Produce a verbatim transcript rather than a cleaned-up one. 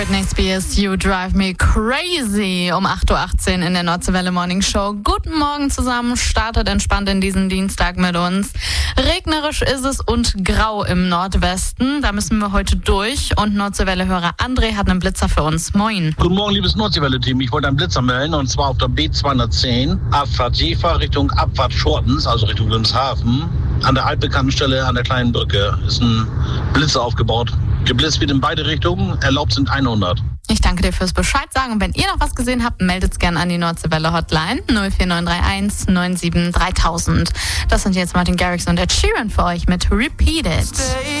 Britney Spears, You Drive Me Crazy um acht Uhr achtzehn in der Nordseewelle Morning Show. Guten Morgen zusammen, startet entspannt in diesen Dienstag mit uns. Regnerisch ist es und grau im Nordwesten, da müssen wir heute durch. Und Nordseewelle-Hörer André hat einen Blitzer für uns. Moin. Guten Morgen, liebes Nordseewelle-Team. Ich wollte einen Blitzer melden, und zwar auf der B zweihundertzehn, Abfahrt Jever Richtung Abfahrt Schortens, also Richtung Wilhelmshaven. An der altbekannten Stelle an der kleinen Brücke ist ein Blitzer aufgebaut. Geblitzt wird in beide Richtungen, erlaubt sind hundert. Ich danke dir fürs Bescheid sagen. Und wenn ihr noch was gesehen habt, meldet es gerne an die Nordseewelle Hotline null vier neun drei eins neun sieben drei tausend. Das sind jetzt Martin Garrix und Ed Sheeran für euch mit Repeat It.